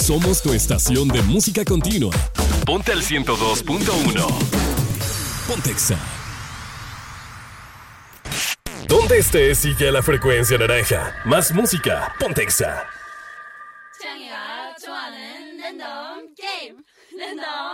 Somos tu estación de música continua. Ponte al 102.1. Pontexa. ¿Dónde estés? Sigue la frecuencia naranja. Más música. Pontexa. 창이가 좋아하는 랜덤 게임. 랜덤